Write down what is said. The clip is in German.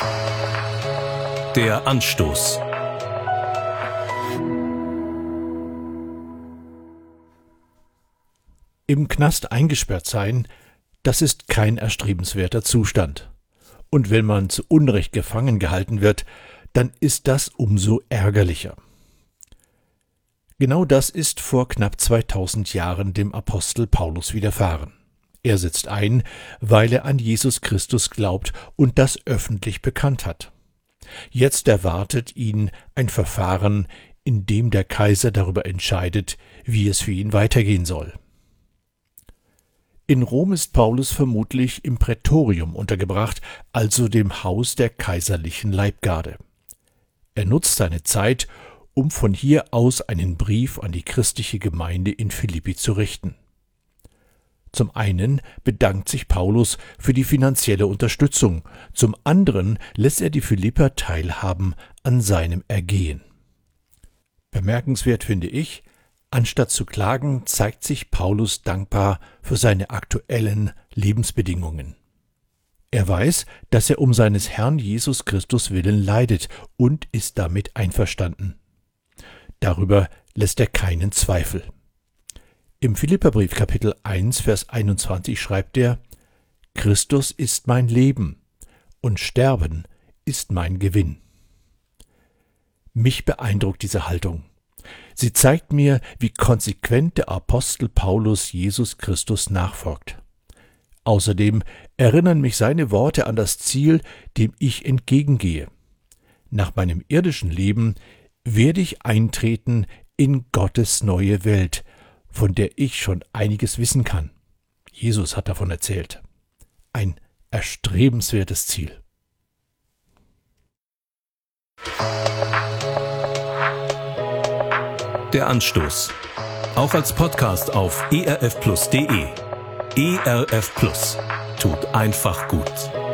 Der Anstoß. Im Knast eingesperrt sein, das ist kein erstrebenswerter Zustand. Und wenn man zu Unrecht gefangen gehalten wird, dann ist das umso ärgerlicher. Genau das ist vor knapp 2000 Jahren dem Apostel Paulus widerfahren. Er sitzt ein, weil er an Jesus Christus glaubt und das öffentlich bekannt hat. Jetzt erwartet ihn ein Verfahren, in dem der Kaiser darüber entscheidet, wie es für ihn weitergehen soll. In Rom ist Paulus vermutlich im Prätorium untergebracht, also dem Haus der kaiserlichen Leibgarde. Er nutzt seine Zeit, um von hier aus einen Brief an die christliche Gemeinde in Philippi zu richten. Zum einen bedankt sich Paulus für die finanzielle Unterstützung, zum anderen lässt er die Philipper teilhaben an seinem Ergehen. Bemerkenswert finde ich, anstatt zu klagen, zeigt sich Paulus dankbar für seine aktuellen Lebensbedingungen. Er weiß, dass er um seines Herrn Jesus Christus willen leidet und ist damit einverstanden. Darüber lässt er keinen Zweifel. Im Philipperbrief Kapitel 1, Vers 21 schreibt er: Christus ist mein Leben und Sterben ist mein Gewinn. Mich beeindruckt diese Haltung. Sie zeigt mir, wie konsequent der Apostel Paulus Jesus Christus nachfolgt. Außerdem erinnern mich seine Worte an das Ziel, dem ich entgegengehe. Nach meinem irdischen Leben werde ich eintreten in Gottes neue Welt, von der ich schon einiges wissen kann. Jesus hat davon erzählt. Ein erstrebenswertes Ziel. Der Anstoß. Auch als Podcast auf erfplus.de. ERF Plus. Tut einfach gut.